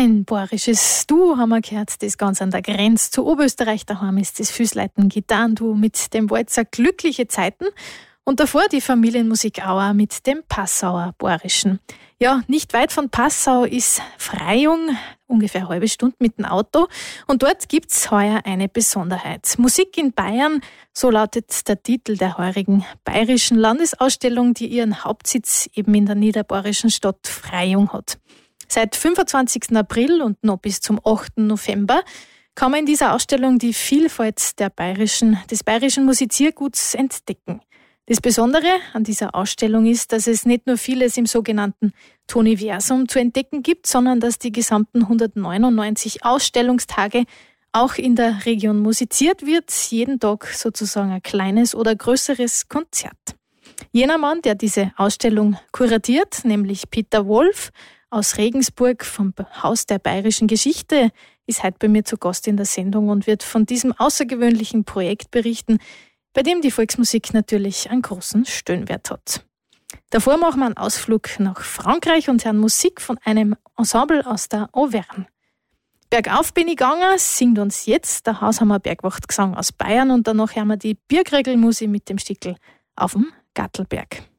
Ein bayerisches Duo haben wir gehört, das ganz an der Grenze zu Oberösterreich daheim ist, das Füßleiten Gitarrenduo mit dem Walzer Glückliche Zeiten und davor die Familienmusik Auer mit dem Passauer Bayerischen. Ja, nicht weit von Passau ist Freyung, ungefähr eine halbe Stunde mit dem Auto und dort gibt's heuer eine Besonderheit. Musik in Bayern, so lautet der Titel der heurigen bayerischen Landesausstellung, die ihren Hauptsitz eben in der niederbayerischen Stadt Freyung hat. Seit 25. April und noch bis zum 8. November kann man in dieser Ausstellung die Vielfalt des bayerischen Musizierguts entdecken. Das Besondere an dieser Ausstellung ist, dass es nicht nur vieles im sogenannten Toniversum zu entdecken gibt, sondern dass die gesamten 199 Ausstellungstage auch in der Region musiziert wird, jeden Tag sozusagen ein kleines oder größeres Konzert. Jener Mann, der diese Ausstellung kuratiert, nämlich Peter Wolf aus Regensburg vom Haus der Bayerischen Geschichte, ist heute bei mir zu Gast in der Sendung und wird von diesem außergewöhnlichen Projekt berichten, bei dem die Volksmusik natürlich einen großen Stellenwert hat. Davor machen wir einen Ausflug nach Frankreich und hören Musik von einem Ensemble aus der Auvergne. Bergauf bin ich gegangen, singt uns jetzt der Haushammer Bergwachtgesang aus Bayern und danach hören wir die Birkregelmusik mit dem Stickel auf dem Gattelberg.